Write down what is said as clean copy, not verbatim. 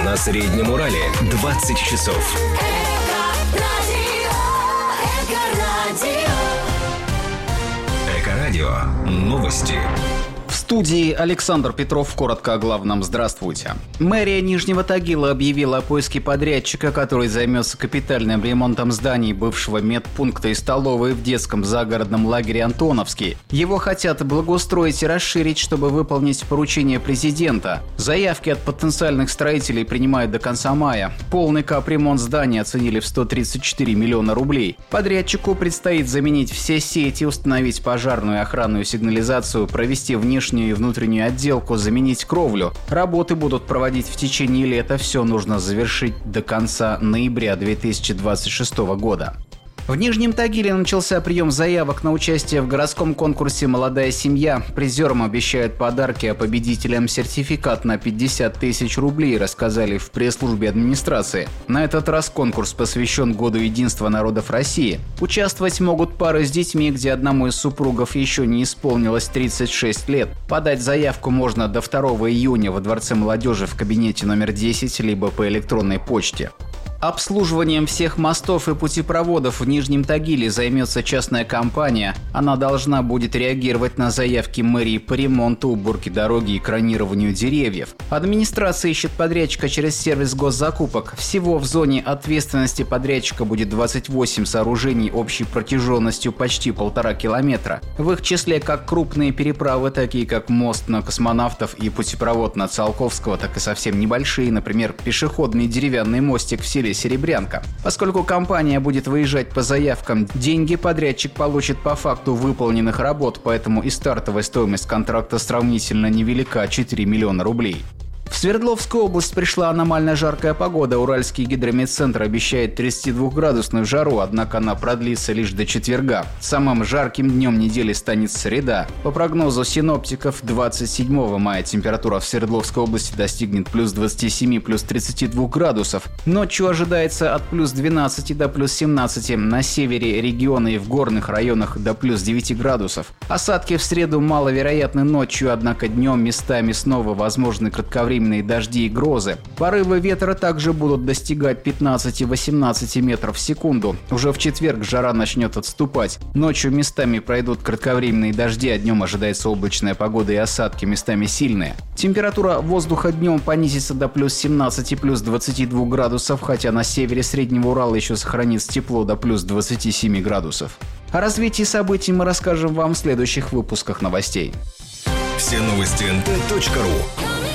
на Среднем Урале 20 часов. Эко-радио. Новости. В студии Александр Петров. Коротко о главном. Здравствуйте. Мэрия Нижнего Тагила объявила о поиске подрядчика, который займется капитальным ремонтом зданий бывшего медпункта и столовой в детском загородном лагере «Антоновский». Его хотят благоустроить и расширить, чтобы выполнить поручение президента. Заявки от потенциальных строителей принимают до конца мая. Полный капремонт здания оценили в 134 миллиона рублей. Подрядчику предстоит заменить все сети, установить пожарную и охранную сигнализацию, провести внешнюю и внутреннюю отделку, заменить кровлю. Работы будут проводить в течение лета. Все нужно завершить до конца ноября 2026 года. В Нижнем Тагиле начался прием заявок на участие в городском конкурсе «Молодая семья». Призерам обещают подарки, а победителям сертификат на 50 тысяч рублей, рассказали в пресс-службе администрации. На этот раз конкурс посвящен Году единства народов России. Участвовать могут пары с детьми, где одному из супругов еще не исполнилось 36 лет. Подать заявку можно до 2 июня во Дворце молодежи в кабинете номер 10, либо по электронной почте. Обслуживанием всех мостов и путепроводов в Нижнем Тагиле займется частная компания. Она должна будет реагировать на заявки мэрии по ремонту, уборке дороги и кронированию деревьев. Администрация ищет подрядчика через сервис госзакупок. Всего в зоне ответственности подрядчика будет 28 сооружений общей протяженностью почти 1,5 километра. В их числе как крупные переправы, такие как мост на Космонавтов и путепровод на Циолковского, так и совсем небольшие, например, пешеходный деревянный мостик в селе Серебрянка. Поскольку компания будет выезжать по заявкам, деньги подрядчик получит по факту выполненных работ, поэтому и стартовая стоимость контракта сравнительно невелика – 4 миллиона рублей. В Свердловскую область пришла аномально жаркая погода. Уральский гидрометцентр обещает 32-градусную жару, однако она продлится лишь до четверга. Самым жарким днем недели станет среда. По прогнозу синоптиков, 27 мая температура в Свердловской области достигнет плюс 27, плюс 32 градусов. Ночью ожидается от плюс 12 до плюс 17. На севере региона и в горных районах до плюс 9 градусов. Осадки в среду маловероятны ночью, однако днем местами снова возможны кратковременные дожди и грозы. Порывы ветра также будут достигать 15-18 метров в секунду. Уже в четверг жара начнет отступать. Ночью местами пройдут кратковременные дожди, а днем ожидается облачная погода и осадки, местами сильные. Температура воздуха днем понизится до плюс 17, плюс 22 градусов, хотя на севере Среднего Урала еще сохранится тепло до плюс 27 градусов. О развитии событий мы расскажем вам в следующих выпусках новостей. Все новости nt.ru.